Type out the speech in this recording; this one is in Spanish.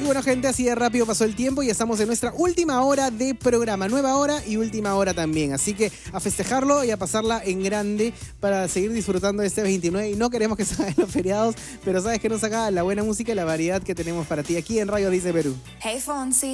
bueno, gente, así de rápido pasó el tiempo y estamos en nuestra última hora de programa. Nueva hora y última hora también. Así que a festejarlo y a pasarla en grande para seguir disfrutando de este 29. Y no queremos que se hagan los feriados, pero sabes que nos saca la buena música y la variedad que tenemos para ti aquí en Radio Dice Perú. Hey, Fonsi.